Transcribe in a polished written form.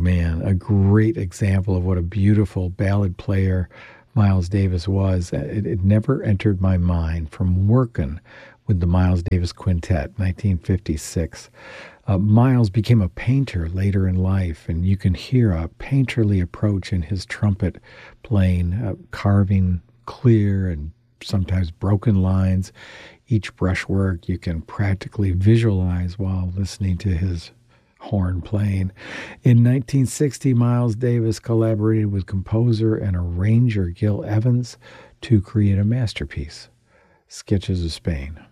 man, a great example of what a beautiful ballad player Miles Davis was. It never entered my mind from working with the Miles Davis Quintet, 1956. Miles became a painter later in life, and you can hear a painterly approach in his trumpet playing, carving clear and sometimes broken lines. Each brushwork you can practically visualize while listening to his horn playing. In 1960, Miles Davis collaborated with composer and arranger Gil Evans to create a masterpiece, Sketches of Spain.